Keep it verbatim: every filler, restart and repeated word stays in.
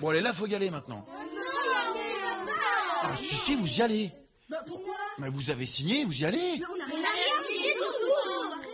Bon, allez, là, faut y aller maintenant. Ah, si, si, vous y allez. Bah pourquoi? Mais vous avez signé, vous y allez. Mais on n'a rien signé du tout.